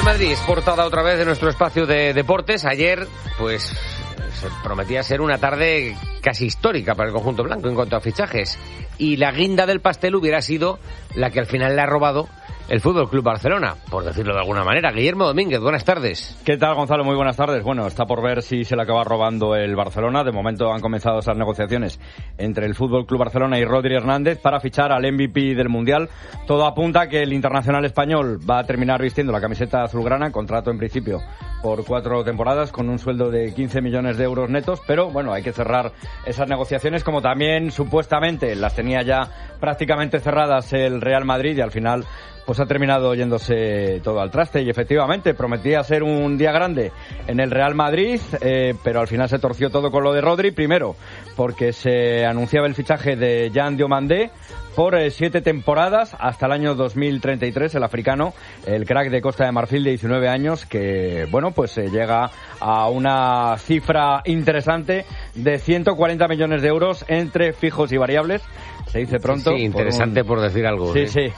Real Madrid es portada otra vez de nuestro espacio de deportes. Ayer, pues, se prometía ser una tarde casi histórica para el conjunto blanco en cuanto a fichajes. Y la guinda del pastel hubiera sido la que al final le ha robado el Fútbol Club Barcelona, por decirlo de alguna manera. Guillermo Domínguez, buenas tardes. ¿Qué tal, Gonzalo? Muy buenas tardes. Bueno, está por ver si se le acaba robando el Barcelona. De momento han comenzado esas negociaciones entre el Fútbol Club Barcelona y Rodri Hernández para fichar al MVP del Mundial. Todo apunta a que el internacional español va a terminar vistiendo la camiseta azulgrana, contrato en principio por 4 temporadas con un sueldo de 15 millones de euros netos, pero bueno, hay que cerrar esas negociaciones, como también supuestamente las tenía ya prácticamente cerradas el Real Madrid, y al final pues ha terminado yéndose todo al traste. Y efectivamente prometía ser un día grande en el Real Madrid, pero al final se torció todo con lo de Rodri. Primero porque se anunciaba el fichaje de Jean Diomandé por 7 temporadas hasta el año 2033, el africano, el crack de Costa de Marfil de 19 años, que bueno, pues llega a una cifra interesante de 140 millones de euros entre fijos y variables. Se dice pronto. Sí, interesante por decir algo. Sí, sí.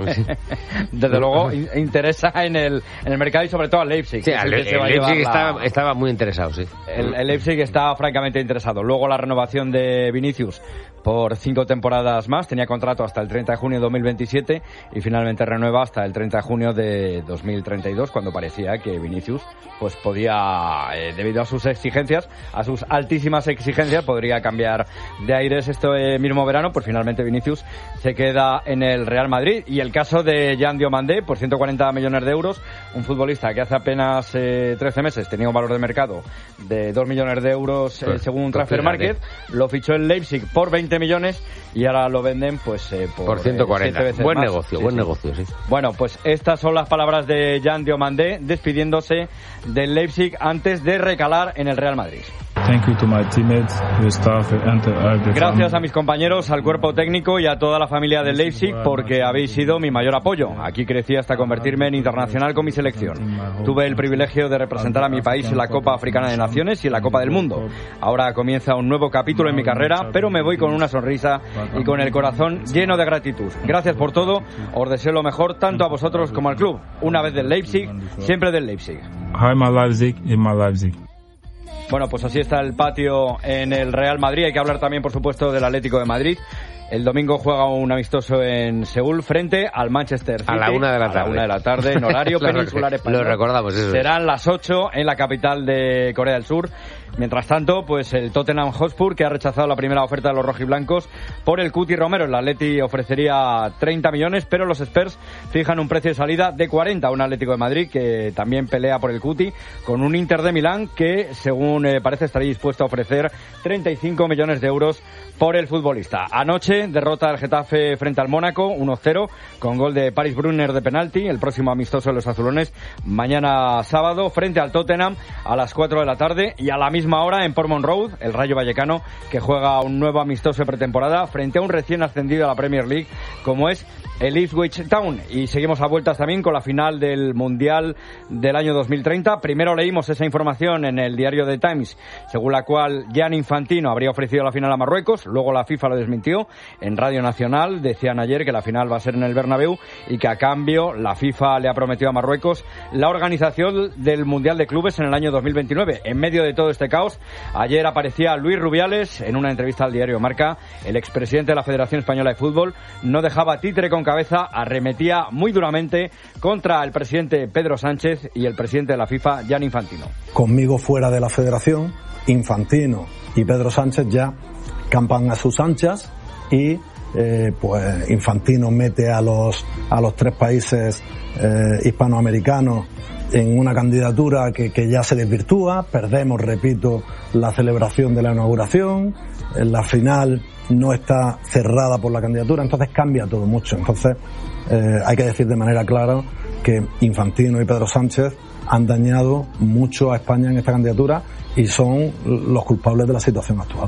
Desde luego interesa en el mercado y sobre todo al Leipzig. Sí, el Leipzig estaba muy interesado, sí. El Leipzig está francamente interesado. Luego la renovación de Vinicius por 5 temporadas más. Tenía contrato hasta el 30 de junio de 2027 y finalmente renueva hasta el 30 de junio de 2032, cuando parecía que Vinicius pues podía, debido a sus exigencias, a sus altísimas exigencias, podría cambiar de aires este mismo verano. Pues finalmente Vinicius se queda en el Real Madrid. Y el caso de Jean Diomandé, por 140 millones de euros, un futbolista que hace apenas 13 meses tenía un valor de mercado de 2 millones de euros según Transfer Market, lo fichó el Leipzig por 20 millones y ahora lo venden pues por 140. Buen más. Negocio, Sí, buen sí. negocio, sí. Bueno, pues estas son las palabras de Jean Diomandé despidiéndose del Leipzig antes de recalar en el Real Madrid. Gracias a mis compañeros, al cuerpo técnico y a toda la familia del Leipzig, porque habéis sido mi mayor apoyo. Aquí crecí hasta convertirme en internacional con mi selección. Tuve el privilegio de representar a mi país en la Copa Africana de Naciones y en la Copa del Mundo. Ahora comienza un nuevo capítulo en mi carrera, pero me voy con una sonrisa y con el corazón lleno de gratitud. Gracias por todo, os deseo lo mejor tanto a vosotros como al club. Una vez del Leipzig, siempre del Leipzig. Bueno, pues así está el patio en el Real Madrid. Hay que hablar también, por supuesto, del Atlético de Madrid. El domingo juega un amistoso en Seúl frente al Manchester City. A la 1 de la tarde. A la 1 de la tarde, en horario peninsular español. Lo recordamos, eso. Serán las 8 en la capital de Corea del Sur. Mientras tanto, pues el Tottenham Hotspur, que ha rechazado la primera oferta de los rojiblancos por el Cuti Romero. El Atleti ofrecería 30 millones, pero los Spurs fijan un precio de salida de 40 a un Atlético de Madrid que también pelea por el Cuti, con un Inter de Milán que, según parece, estaría dispuesto a ofrecer 35 millones de euros por el futbolista. Anoche, derrota del Getafe frente al Mónaco, 1-0, con gol de Paris Brunner de penalti. El próximo amistoso de los azulones, mañana sábado, frente al Tottenham a las 4 de la tarde. Y a la misma hora, en Portman Road, el Rayo Vallecano, que juega un nuevo amistoso de pretemporada frente a un recién ascendido a la Premier League, como es el Ipswich Town. Y seguimos a vueltas también con la final del Mundial del año 2030. Primero leímos esa información en el diario The Times, según la cual Gianni Infantino habría ofrecido la final a Marruecos. Luego la FIFA lo desmintió. En Radio Nacional decían ayer que la final va a ser en el Bernabéu y que a cambio la FIFA le ha prometido a Marruecos la organización del Mundial de Clubes en el año 2029. En medio de todo este caos, ayer aparecía Luis Rubiales en una entrevista al diario Marca. El expresidente de la Federación Española de Fútbol no dejaba títere con cabeza, arremetía muy duramente contra el presidente Pedro Sánchez y el presidente de la FIFA, Gianni Infantino. Conmigo fuera de la Federación, Infantino y Pedro Sánchez ya campan a sus anchas y pues Infantino mete a los 3 países hispanoamericanos en una candidatura que ya se desvirtúa. Perdemos, repito, la celebración de la inauguración. La final no está cerrada por la candidatura, entonces cambia todo mucho. Entonces hay que decir de manera clara que Infantino y Pedro Sánchez han dañado mucho a España en esta candidatura y son los culpables de la situación actual.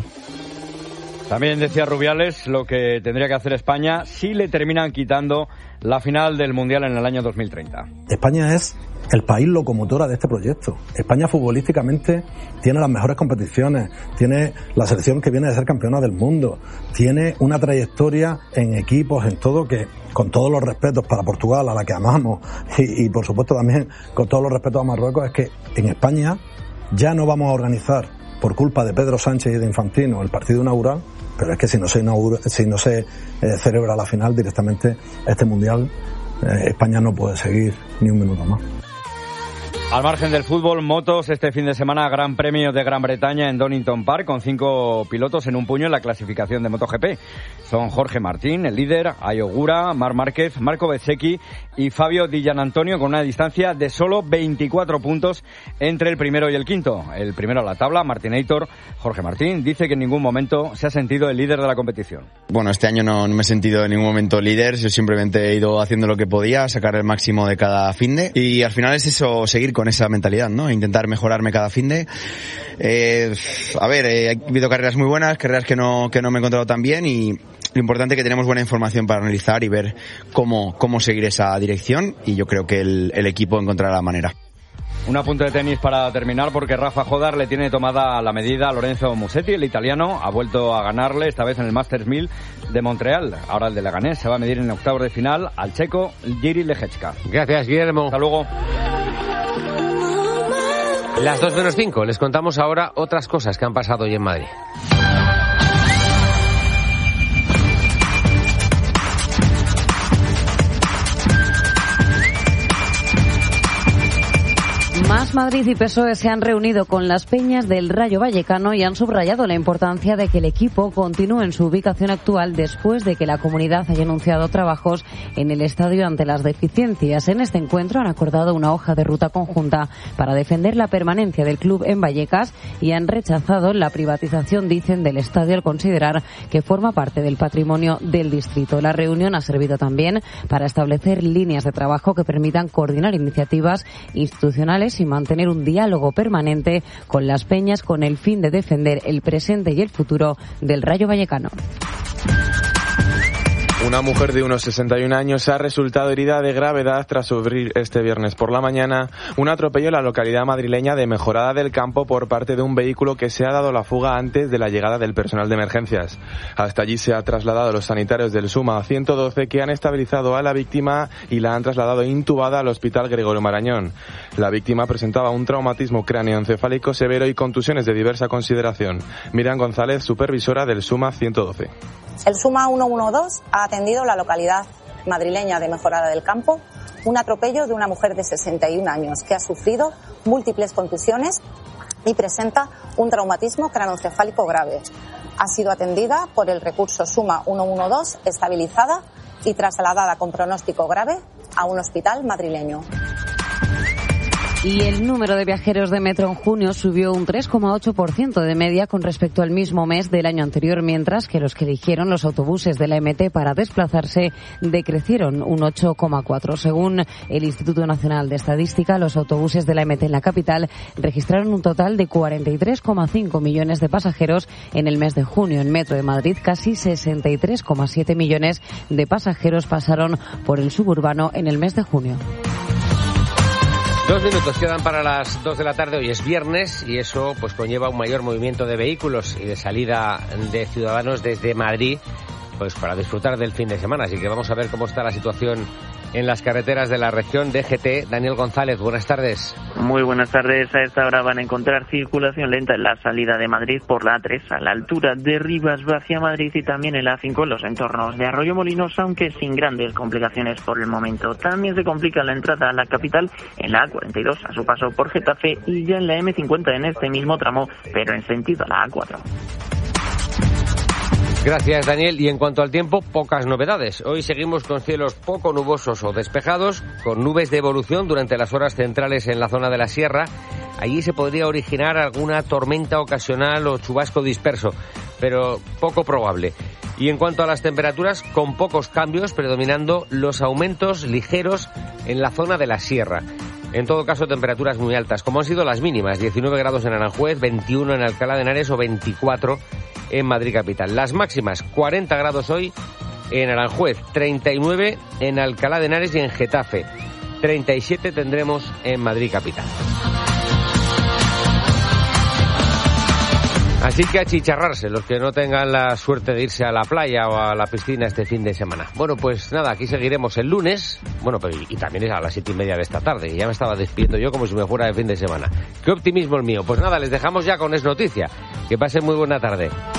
También decía Rubiales lo que tendría que hacer España si le terminan quitando la final del Mundial en el año 2030. España es el país locomotora de este proyecto. España futbolísticamente tiene las mejores competiciones, tiene la selección que viene de ser campeona del mundo, tiene una trayectoria en equipos, en todo, que con todos los respetos para Portugal, a la que amamos, y por supuesto también con todos los respetos a Marruecos, es que en España ya no vamos a organizar, por culpa de Pedro Sánchez y de Infantino, el partido inaugural, pero es que si no se celebra la final directamente, este Mundial, España no puede seguir ni un minuto más. Al margen del fútbol, motos, este fin de semana Gran Premio de Gran Bretaña en Donington Park, con 5 pilotos en un puño en la clasificación de MotoGP. Son Jorge Martín, el líder, Ayo Ogura, Marc Márquez, Marco Bezzecchi y Fabio Di Giannantonio, con una distancia de solo 24 puntos entre el primero y el quinto. El primero a la tabla, Martinator, Jorge Martín, dice que en ningún momento se ha sentido el líder de la competición. Bueno, este año no me he sentido en ningún momento líder, yo simplemente he ido haciendo lo que podía, sacar el máximo de cada finde, y al final es eso, seguir con esa mentalidad, ¿no? Intentar mejorarme cada finde. Ha habido carreras muy buenas, carreras que no me he encontrado tan bien, y lo importante es que tenemos buena información para analizar y ver cómo seguir esa dirección, y yo creo que el equipo encontrará la manera. Un apunte de tenis para terminar, porque Rafa Jodar le tiene tomada la medida a Lorenzo Musetti. El italiano ha vuelto a ganarle, esta vez en el Masters 1000 de Montreal. Ahora el de Leganés se va a medir en octavos de final al checo Jiří Lehečka. Gracias, Guillermo. Hasta luego. Las 2:05. Les contamos ahora otras cosas que han pasado hoy en Madrid. Más Madrid y PSOE se han reunido con las peñas del Rayo Vallecano y han subrayado la importancia de que el equipo continúe en su ubicación actual después de que la comunidad haya anunciado trabajos en el estadio ante las deficiencias. En este encuentro han acordado una hoja de ruta conjunta para defender la permanencia del club en Vallecas y han rechazado la privatización, dicen, del estadio al considerar que forma parte del patrimonio del distrito. La reunión ha servido también para establecer líneas de trabajo que permitan coordinar iniciativas institucionales y mantener un diálogo permanente con las peñas con el fin de defender el presente y el futuro del Rayo Vallecano. Una mujer de unos 61 años ha resultado herida de gravedad tras sufrir este viernes por la mañana un atropello en la localidad madrileña de Mejorada del Campo por parte de un vehículo que se ha dado la fuga antes de la llegada del personal de emergencias. Hasta allí se ha trasladado a los sanitarios del SUMA 112, que han estabilizado a la víctima y la han trasladado intubada al Hospital Gregorio Marañón. La víctima presentaba un traumatismo cráneoencefálico severo y contusiones de diversa consideración. Miriam González, supervisora del SUMA 112. El SUMA 112 ha atendido la localidad madrileña de Mejorada del Campo un atropello de una mujer de 61 años que ha sufrido múltiples contusiones y presenta un traumatismo craneoencefálico grave. Ha sido atendida por el recurso SUMA 112, estabilizada y trasladada con pronóstico grave a un hospital madrileño. Y el número de viajeros de metro en junio subió un 3,8% de media con respecto al mismo mes del año anterior, mientras que los que eligieron los autobuses de la MT para desplazarse decrecieron un 8,4%. Según el Instituto Nacional de Estadística, los autobuses de la MT en la capital registraron un total de 43,5 millones de pasajeros en el mes de junio. En Metro de Madrid, casi 63,7 millones de pasajeros pasaron por el suburbano en el mes de junio. 2 minutos quedan para las 2 de la tarde. Hoy es viernes y eso pues conlleva un mayor movimiento de vehículos y de salida de ciudadanos desde Madrid, pues para disfrutar del fin de semana. Así que vamos a ver cómo está la situación en las carreteras de la región. DGT, Daniel González, buenas tardes. Muy buenas tardes. A esta hora van a encontrar circulación lenta en la salida de Madrid por la A3 a la altura de Rivas hacia Madrid y también en la A5 en los entornos de Arroyomolinos, aunque sin grandes complicaciones por el momento. También se complica la entrada a la capital en la A42 a su paso por Getafe y ya en la M50 en este mismo tramo, pero en sentido a la A4. Gracias, Daniel. Y en cuanto al tiempo, pocas novedades. Hoy seguimos con cielos poco nubosos o despejados, con nubes de evolución durante las horas centrales en la zona de la sierra. Allí se podría originar alguna tormenta ocasional o chubasco disperso, pero poco probable. Y en cuanto a las temperaturas, con pocos cambios, predominando los aumentos ligeros en la zona de la sierra. En todo caso, temperaturas muy altas, como han sido las mínimas: 19 grados en Aranjuez, 21 en Alcalá de Henares o 24 en Madrid capital. Las máximas: 40 grados hoy en Aranjuez, 39 en Alcalá de Henares y en Getafe, 37 tendremos en Madrid capital. Así que a chicharrarse los que no tengan la suerte de irse a la playa o a la piscina este fin de semana. Bueno, pues nada, aquí seguiremos el lunes. Bueno, pero y también es a las 7:30 de esta tarde. Ya me estaba despidiendo yo como si me fuera de fin de semana. Qué optimismo el mío. Pues nada, les dejamos ya con Es Noticia. Que pasen muy buena tarde.